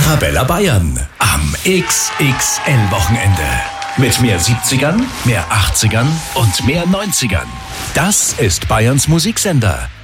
Arabella Bayern am XXL-Wochenende. Mit mehr 70ern, mehr 80ern und mehr 90ern. Das ist Bayerns Musiksender